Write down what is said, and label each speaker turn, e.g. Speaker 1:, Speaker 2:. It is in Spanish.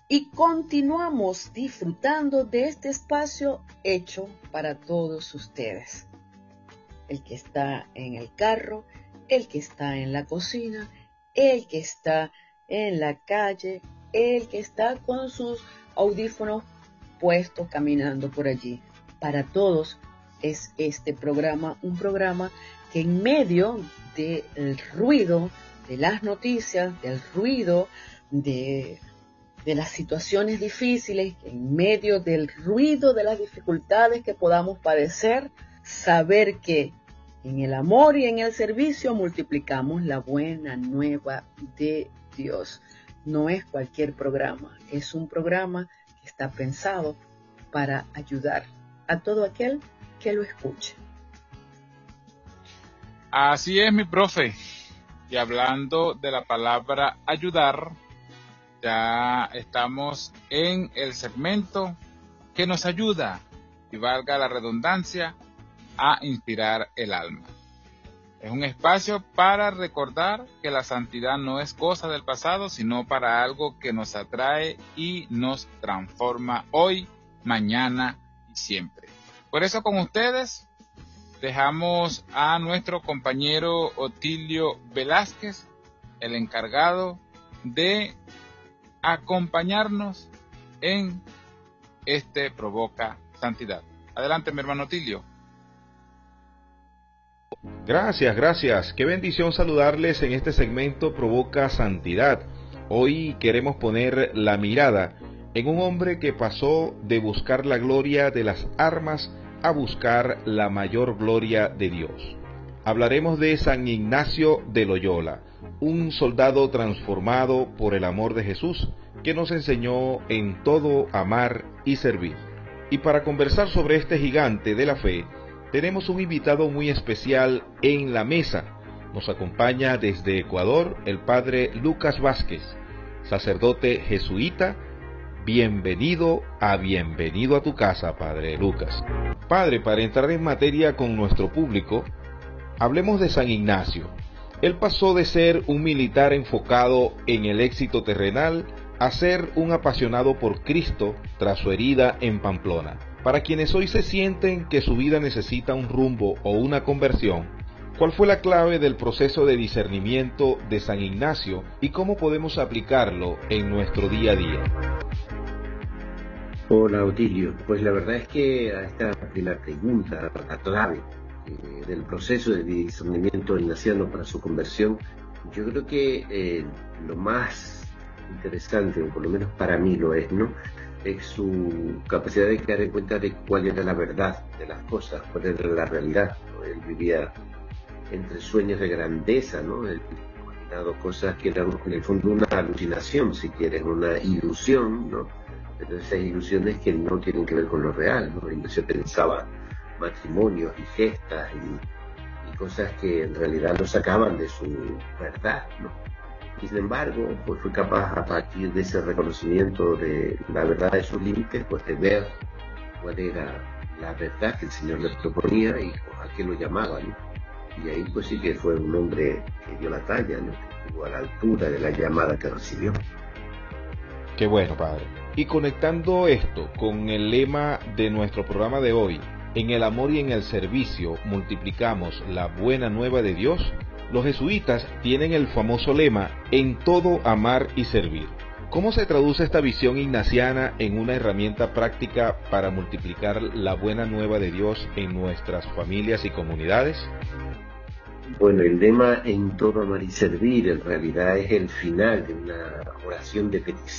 Speaker 1: y continuamos disfrutando de este espacio hecho para todos ustedes. El que está en el carro, el que está en la cocina, el que está en la calle, el que está con sus audífonos puestos caminando por allí. Para todos es este programa, un programa que en medio del ruido de las noticias, del ruido de las situaciones difíciles, en medio del ruido de las dificultades que podamos padecer, saber que en el amor y en el servicio multiplicamos la buena nueva de Dios. No es cualquier programa, es un programa que está pensado para ayudar a todo aquel que lo escuche.
Speaker 2: Así es, mi profe. Y hablando de la palabra ayudar, ya estamos en el segmento que nos ayuda, y valga la redundancia, a inspirar el alma. Es un espacio para recordar que la santidad no es cosa del pasado, sino para algo que nos atrae y nos transforma hoy, mañana y siempre. Por eso con ustedes dejamos a nuestro compañero Otilio Velázquez, el encargado de acompañarnos en este Provoca Santidad. Adelante, mi hermano Otilio.
Speaker 3: Gracias. Qué bendición saludarles en este segmento Provoca Santidad. Hoy queremos poner la mirada en un hombre que pasó de buscar la gloria de las armas a buscar la mayor gloria de Dios. Hablaremos de San Ignacio de Loyola, un soldado transformado por el amor de Jesús, que nos enseñó en todo amar y servir. Y para conversar sobre este gigante de la fe, tenemos un invitado muy especial en la mesa. Nos acompaña desde Ecuador el padre Lucas Vázquez, sacerdote jesuita. Bienvenido a tu casa, padre Lucas. Padre, para entrar en materia con nuestro público, hablemos de San Ignacio. Él pasó de ser un militar enfocado en el éxito terrenal a ser un apasionado por Cristo tras su herida en Pamplona. Para quienes hoy se sienten que su vida necesita un rumbo o una conversión, ¿cuál fue la clave del proceso de discernimiento de San Ignacio y cómo podemos aplicarlo en nuestro día a día?
Speaker 4: Hola, Otilio. Pues la verdad es que a esta primera pregunta, la clave del proceso de discernimiento ignaciano para su conversión, yo creo que lo más interesante, o por lo menos para mí lo es, ¿no?, es su capacidad de quedar en cuenta de cuál era la verdad de las cosas, cuál era la realidad, ¿no? Él vivía entre sueños de grandeza, ¿no? Él imaginado cosas que eran en el fondo una alucinación, si quieres, una ilusión, ¿no? Pero esas ilusiones que no tienen que ver con lo real, ¿no? Y se pensaba matrimonios y gestas y cosas que en realidad lo sacaban de su verdad, ¿no? Y sin embargo, pues fue capaz, a partir de ese reconocimiento de la verdad de sus límites, pues de ver cuál era la verdad que el Señor le proponía y a qué lo llamaba, ¿no? Y ahí pues sí que fue un hombre que dio la talla, ¿no?, que estuvo a la altura de la llamada que recibió.
Speaker 3: Qué bueno, padre. Y conectando esto con el lema de nuestro programa de hoy, en el amor y en el servicio multiplicamos la buena nueva de Dios, los jesuitas tienen el famoso lema, en todo amar y servir. ¿Cómo se traduce esta visión ignaciana en una herramienta práctica para multiplicar la buena nueva de Dios en nuestras familias y comunidades?
Speaker 4: Bueno, el lema en todo amar y servir en realidad es el final de una oración de petición